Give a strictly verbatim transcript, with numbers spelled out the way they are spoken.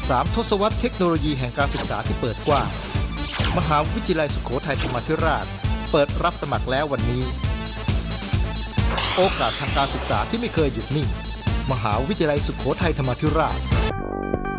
สามทศวรรษเทคโนโลยีแห่งการศึกษาที่เปิดกว้างมหาวิทยาลัยสุโขทัยธรรมาธิราชเปิดรับสมัครแล้ววันนี้โอกาสทางการศึกษาที่ไม่เคยหยุดนิ่งมหาวิทยาลัยสุโขทัยธรรมาธิราช